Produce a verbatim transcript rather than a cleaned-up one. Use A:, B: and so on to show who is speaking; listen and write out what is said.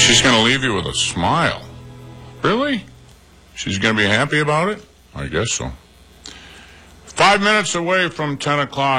A: She's going to leave you with a smile. Really? She's going to be happy about it? I guess so. Five minutes away from ten o'clock.